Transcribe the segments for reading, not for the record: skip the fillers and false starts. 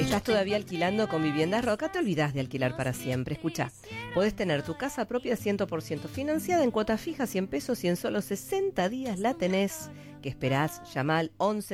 ¿Estás todavía alquilando con Viviendas Roca? Te olvidás de alquilar para siempre. Escucha, podés tener tu casa propia 100% financiada en cuotas fijas 100 pesos y en solo 60 días la tenés. ¿Qué esperás? Llama al 11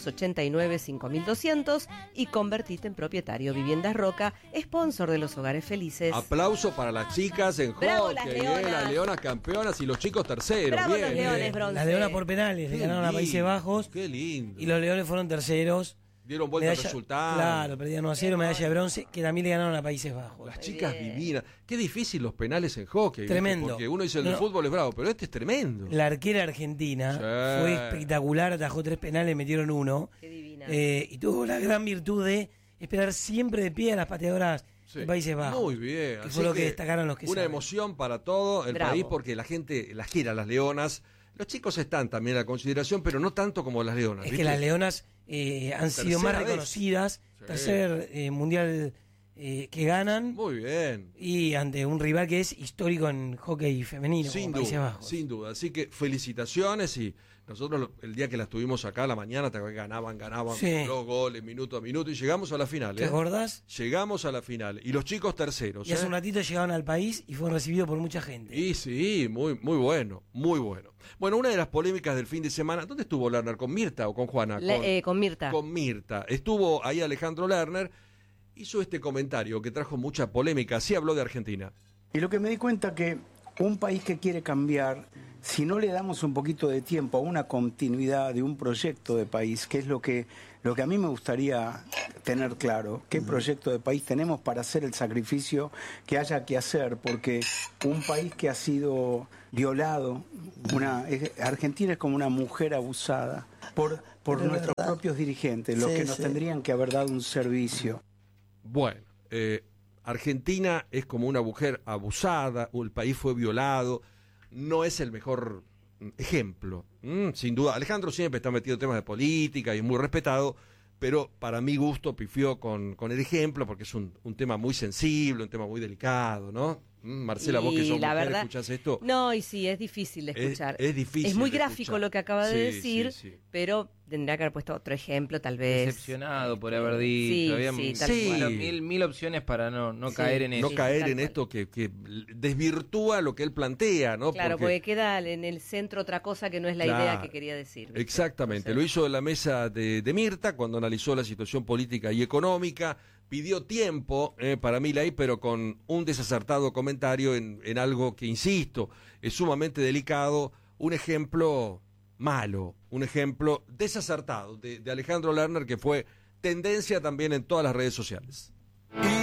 389 5200 y convertite en propietario. Viviendas Roca, sponsor de los hogares felices. Aplauso para las chicas en Bravo, las hockey, leonas. las leonas campeonas y los chicos terceros. Bravo Bien, los leones, bronce. La Leona por penales, le Qué ganaron a Países lindo, Bajos. Qué lindo. Y los Leones fueron terceros. Dieron vuelta al Medalla- resultado. Claro, perdieron 1-0, medalla de bronce, que también le ganaron a Países Bajos. Las chicas divinas. Qué difícil los penales en hockey. ¿viste? Tremendo. Porque uno dice el de No. fútbol es bravo, pero este es tremendo. La arquera argentina Sí. fue espectacular, atajó 3 penales, metieron 1. Qué divina. Y tuvo la gran virtud de esperar siempre de pie a las pateadoras Sí. de Países Bajos. Muy bien. Que Así fue lo que destacaron los que una saben. emoción para todo el Bravo. país porque la gente las quiere a las leonas. Los chicos están también a consideración, pero no tanto como las leonas. Es ¿viste? que las leonas han sido más Tercera vez. reconocidas. Sí. Tercer mundial que ganan. Muy bien. Y ante un rival que es histórico en hockey femenino, Sin como Países duda, Bajos. sin duda. Así que felicitaciones y nosotros el día que las tuvimos acá a la mañana ganaban Sí. los goles minuto a minuto y llegamos a la final. ¿Te acordás? Llegamos a la final y los chicos terceros. Y hace un ratito llegaron al país y fueron recibidos por mucha gente. Y sí, muy bueno, muy bueno. Bueno, una de las polémicas del fin de semana, ¿dónde estuvo Lerner? ¿Con Mirta o con Juana? Con Mirta. Con Mirta. Estuvo ahí Alejandro Lerner, hizo este comentario que trajo mucha polémica, sí habló de Argentina. Y lo que me di cuenta que un país que quiere cambiar, si no le damos un poquito de tiempo a una continuidad de un proyecto de país, que es lo que a mí me gustaría tener claro, qué proyecto de país tenemos para hacer el sacrificio que haya que hacer, porque un país que ha sido violado, Argentina es como una mujer abusada por nuestros propios dirigentes, los Sí, que nos sí. tendrían que haber dado un servicio. Bueno, Argentina es como una mujer abusada, el país fue violado, no es el mejor ejemplo, sin duda. Alejandro siempre está metido en temas de política y es muy respetado, pero para mi gusto pifió con el ejemplo porque es un tema muy sensible, un tema muy delicado, ¿no? Marcela, vos que sos la mujer, verdad, escuchás esto. No, y sí, es difícil de escuchar. Es difícil Es muy de gráfico escuchar. lo que acaba de Sí, decir, sí, sí. pero tendría que haber puesto otro ejemplo, tal vez. Decepcionado por haber dicho. Sí, Había sí, tal Sí. cual. mil opciones para no Sí. caer en eso. No caer tal en cual. esto que desvirtúa lo que él plantea, ¿no? Claro, porque queda en el centro otra cosa que no es la Claro. idea que quería decir. Exactamente, lo hizo en la mesa de Mirta cuando analizó la situación política y económica, pidió tiempo para Milei, pero con un desacertado comentario en algo que, insisto, es sumamente delicado, un ejemplo malo, un ejemplo desacertado de Alejandro Lerner que fue tendencia también en todas las redes sociales.